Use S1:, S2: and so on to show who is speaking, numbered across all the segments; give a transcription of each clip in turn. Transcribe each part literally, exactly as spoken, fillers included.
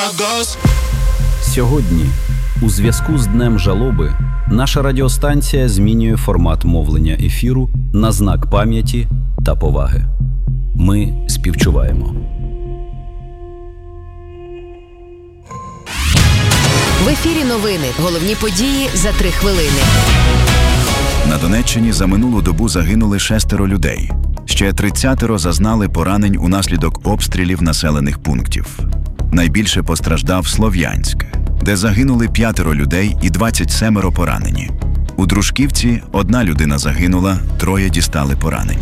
S1: Сьогодні, у зв'язку з Днем жалоби, наша радіостанція змінює формат мовлення ефіру на знак пам'яті та поваги. Ми співчуваємо.
S2: В ефірі новини. Головні події за три хвилини.
S3: На Донеччині за минулу добу загинули шестеро людей. Ще тридцятеро зазнали поранень унаслідок обстрілів населених пунктів. Найбільше постраждав Слов'янськ, де загинули п'ятеро людей і двадцять сім поранені. У Дружківці одна людина загинула, троє дістали поранень.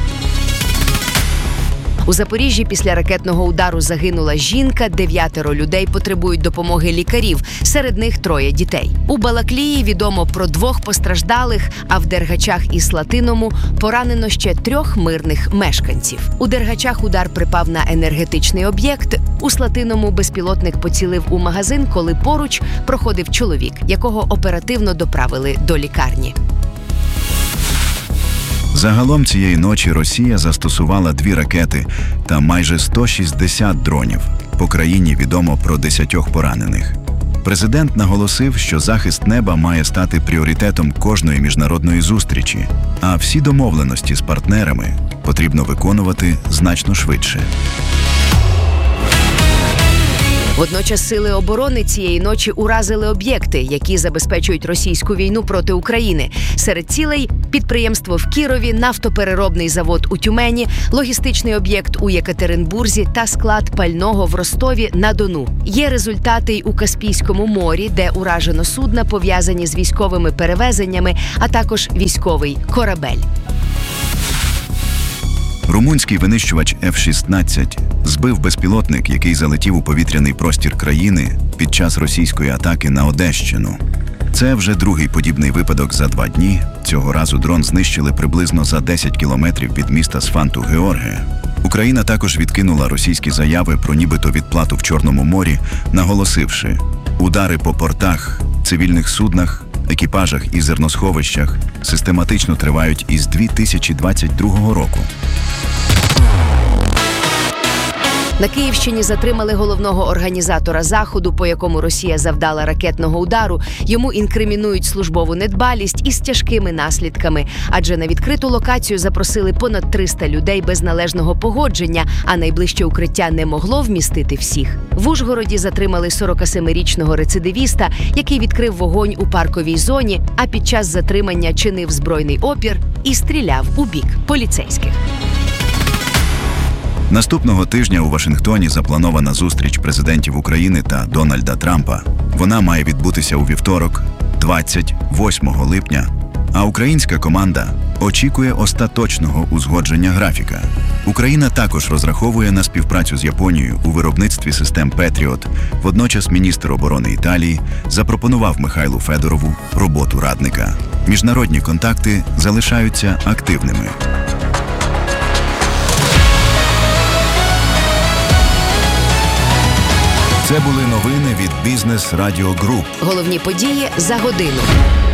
S2: У Запоріжжі після ракетного удару загинула жінка, дев'ятеро людей потребують допомоги лікарів, серед них троє дітей. У Балаклії відомо про двох постраждалих, а в Дергачах і Слатиному поранено ще трьох мирних мешканців. У Дергачах удар припав на енергетичний об'єкт, у Слатиному безпілотник поцілив у магазин, коли поруч проходив чоловік, якого оперативно доправили до лікарні.
S3: Загалом цієї ночі Росія застосувала дві ракети та майже сто шістдесят дронів. По країні відомо про десятьох поранених. Президент наголосив, що захист неба має стати пріоритетом кожної міжнародної зустрічі, а всі домовленості з партнерами потрібно виконувати значно швидше.
S2: Водночас сили оборони цієї ночі уразили об'єкти, які забезпечують російську війну проти України. Серед цілей – підприємство в Кірові, нафтопереробний завод у Тюмені, логістичний об'єкт у Єкатеринбурзі та склад пального в Ростові-на-Дону. Є результати й у Каспійському морі, де уражено судна, пов'язані з військовими перевезеннями, а також військовий корабель.
S3: Румунський винищувач еф шістнадцять збив безпілотник, який залетів у повітряний простір країни під час російської атаки на Одещину. Це вже другий подібний випадок за два дні. Цього разу дрон знищили приблизно за десять кілометрів від міста Сфанту-Георге. Україна також відкинула російські заяви про нібито відплату в Чорному морі, наголосивши: удари по портах, цивільних суднах, екіпажах і зерносховищах систематично тривають із дві тисячі двадцять другого року.
S2: На Київщині затримали головного організатора заходу, по якому Росія завдала ракетного удару. Йому інкримінують службову недбалість із тяжкими наслідками, адже на відкриту локацію запросили понад триста людей без належного погодження, а найближче укриття не могло вмістити всіх. В Ужгороді затримали сорокасемирічного рецидивіста, який відкрив вогонь у парковій зоні, а під час затримання чинив збройний опір і стріляв у бік поліцейських.
S3: Наступного тижня у Вашингтоні запланована зустріч президентів України та Дональда Трампа. Вона має відбутися у вівторок, двадцять восьмого липня, а українська команда очікує остаточного узгодження графіка. Україна також розраховує на співпрацю з Японією у виробництві систем Петріот. Водночас міністр оборони Італії запропонував Михайлу Федорову роботу радника. Міжнародні контакти залишаються активними. Це були новини від Бізнес Радіо Груп.
S2: Головні події за годину.